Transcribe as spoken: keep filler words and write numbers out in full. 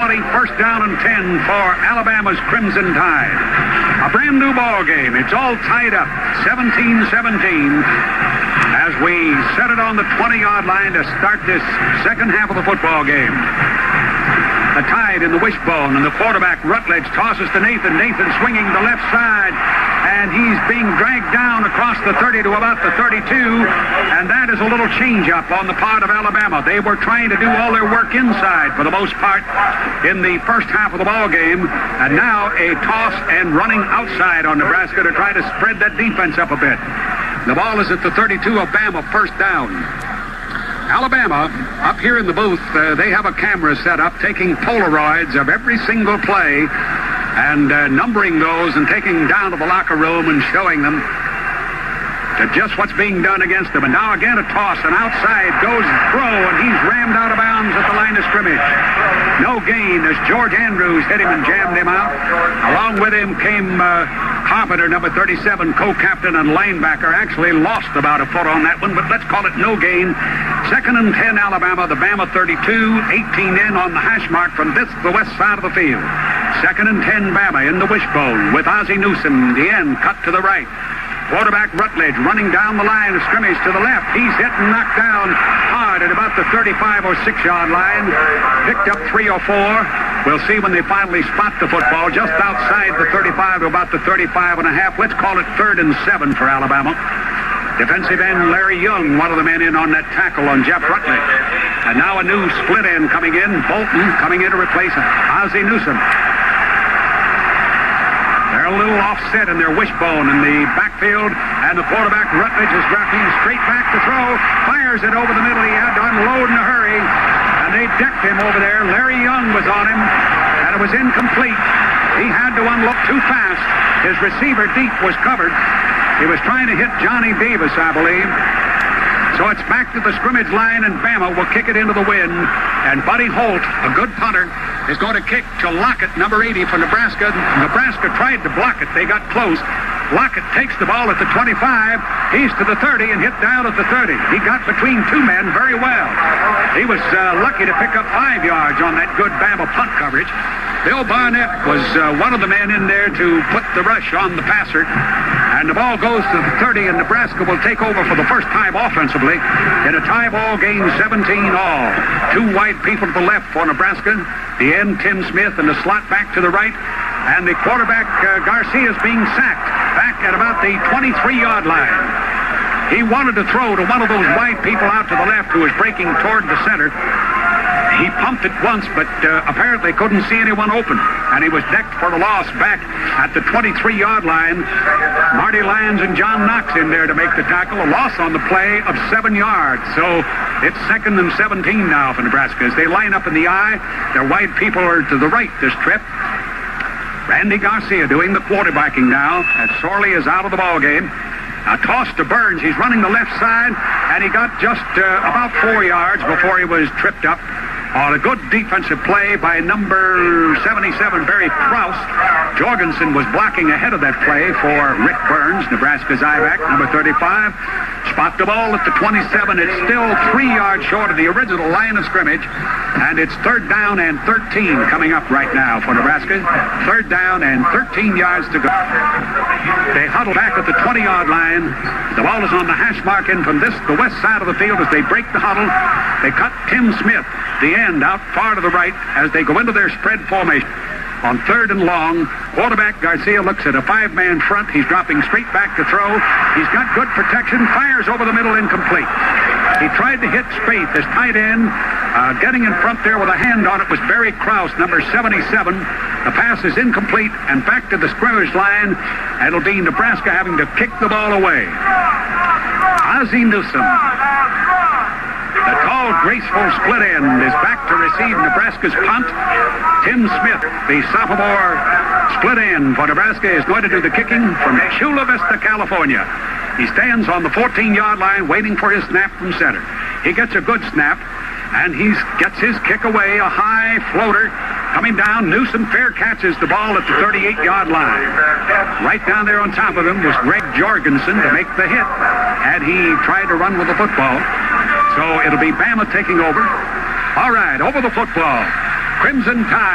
twenty, first down and ten for Alabama's Crimson Tide. A brand new ball game. It's all tied up, seventeen seventeen, as we set it on the twenty-yard line to start this second half of the football game. The Tide in the wishbone, and the quarterback, Rutledge, tosses to Nathan. Nathan swinging the left side, and he's being dragged down across the thirty to about the thirty-two, and that is a little change-up on the part of Alabama. They were trying to do all their work inside for the most part in the first half of the ball game, and now a toss and running outside on Nebraska to try to spread that defense up a bit. The ball is at the thirty-two of Bama, first down. Alabama, up here in the booth, uh, they have a camera set up taking Polaroids of every single play and uh, numbering those and taking down to the locker room and showing them to just what's being done against them. And now again a toss, and outside goes Throw, and he's rammed out of bounds at the line of scrimmage. No gain as George Andrews hit him and jammed him out. Along with him came uh, Carpenter, number thirty-seven, co-captain and linebacker. Actually lost about a foot on that one, but let's call it no gain. Second and ten, Alabama. The Bama thirty-two, eighteen in on the hash mark from this, the west side of the field. Second and ten, Bama in the wishbone with Ozzie Newsome. The end cut to the right. Quarterback Rutledge running down the line of scrimmage to the left. He's hit and knocked down hard at about the thirty-five or six-yard line. Picked up three or four. We'll see when they finally spot the football just outside the thirty-five to about the thirty-five and a half. Let's call it third and seven for Alabama. Defensive end Larry Young, one of the men in on that tackle on Jeff Rutledge. And now a new split end coming in. Bolton coming in to replace Ozzie Newsome. They're a little offset in their wishbone in the backfield, and the quarterback Rutledge is dropping straight back to throw. Fires it over the middle. He had to unload in a hurry, and they decked him over there. Larry Young was on him, and it was incomplete. He had to unload too fast. His receiver deep was covered. He was trying to hit Johnny Davis, I believe. So it's back to the scrimmage line, and Bama will kick it into the wind. And Buddy Holt, a good punter, is going to kick to Lockett, number eighty for Nebraska. Nebraska tried to block it. They got close. Lockett takes the ball at the twenty-five. He's to the thirty and hit down at the thirty. He got between two men very well. He was uh, lucky to pick up five yards on that good Bama punt coverage. Bill Barnett was uh, one of the men in there to put the rush on the passer. And the ball goes to the thirty, and Nebraska will take over for the first time offensively in a tie ball game, seventeen all. Two wide people to the left for Nebraska. The end, Tim Smith, and the slot back to the right. And the quarterback, uh, Garcia, is being sacked back at about the twenty-three-yard line. He wanted to throw to one of those wide people out to the left who was breaking toward the center. He pumped it once, but uh, apparently couldn't see anyone open. And he was decked for the loss back at the twenty-three-yard line. Marty Lyons and John Knox in there to make the tackle. A loss on the play of seven yards. So it's second and seventeen now for Nebraska. As they line up in the eye, their wide people are to the right this trip. Randy Garcia doing the quarterbacking now as Sorley is out of the ball game. A toss to Burns. He's running the left side, and he got just uh, about four yards before he was tripped up on a good defensive play by number seventy-seven, Barry Krause. Jorgensen was blocking ahead of that play for Rick Burns, Nebraska's I-back, number thirty-five. Spot the ball at the twenty-seven. It's still three yards short of the original line of scrimmage, and it's third down and thirteen coming up right now for Nebraska. Third down and thirteen yards to go. They huddle back at the twenty-yard line. The ball is on the hash mark in from this, the west side of the field as they break the huddle. They cut Tim Smith, the end, out far to the right as they go into their spread formation. On third and long, quarterback Garcia looks at a five-man front. He's dropping straight back to throw. He's got good protection, fires over the middle, incomplete. He tried to hit Spaeth, his tight end. Uh, getting in front there with a hand on it was Barry Krause, number seventy-seven. The pass is incomplete and back to the scrimmage line. It'll be Nebraska having to kick the ball away. Ozzie Newsome, the tall, graceful split end, is back to receive Nebraska's punt. Tim Smith, the sophomore split end for Nebraska, is going to do the kicking from Chula Vista, California. He stands on the fourteen-yard line waiting for his snap from center. He gets a good snap, and he gets his kick away, a high floater coming down. Newsome fair catches the ball at the thirty-eight-yard line. Right down there on top of him was Greg Jorgensen to make the hit, and he tried to run with the football. So it'll be Bama taking over. All right, over the football. Crimson Tide.